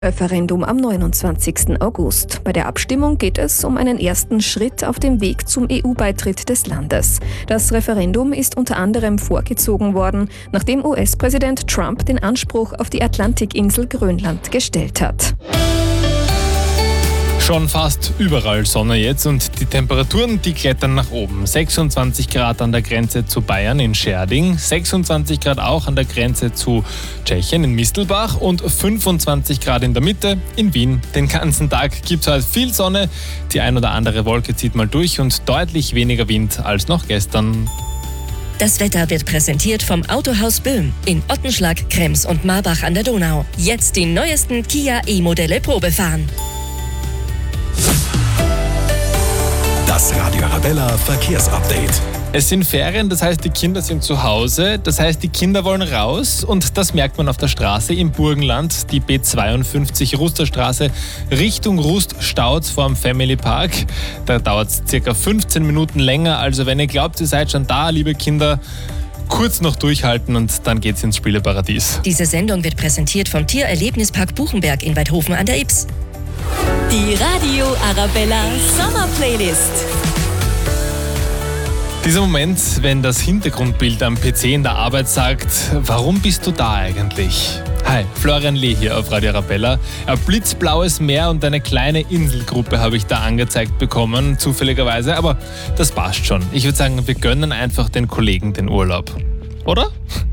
Referendum am 29. August. Bei der Abstimmung geht es um einen ersten Schritt auf dem Weg zum EU-Beitritt des Landes. Das Referendum ist unter anderem vorgezogen worden, nachdem US-Präsident Trump den Anspruch auf die Atlantikinsel Grönland gestellt hat. Schon fast überall Sonne jetzt und die Temperaturen, die klettern nach oben. 26 Grad an der Grenze zu Bayern in Schärding, 26 Grad auch an der Grenze zu Tschechien in Mistelbach und 25 Grad in der Mitte in Wien. Den ganzen Tag gibt es heute viel Sonne, die ein oder andere Wolke zieht mal durch und deutlich weniger Wind als noch gestern. Das Wetter wird präsentiert vom Autohaus Böhm in Ottenschlag, Krems und Marbach an der Donau. Jetzt die neuesten Kia E-Modelle Probefahren. Das Radio Arabella Verkehrsupdate. Es sind Ferien, das heißt, die Kinder sind zu Hause, das heißt, die Kinder wollen raus und das merkt man auf der Straße im Burgenland, die B52 Rusterstraße Richtung Rust staut vor dem Family Park. Da dauert es circa 15 Minuten länger, also wenn ihr glaubt, ihr seid schon da, liebe Kinder, kurz noch durchhalten und dann geht's ins Spieleparadies. Diese Sendung wird präsentiert vom Tiererlebnispark Buchenberg in Weidhofen an der Ybbs. Die Radio Arabella Sommerplaylist. Dieser Moment, wenn das Hintergrundbild am PC in der Arbeit sagt, warum bist du da eigentlich? Hi, Florian Lee hier auf Radio Arabella. Ein blitzblaues Meer und eine kleine Inselgruppe habe ich da angezeigt bekommen, zufälligerweise, aber das passt schon. Ich würde sagen, wir gönnen einfach den Kollegen den Urlaub. Oder?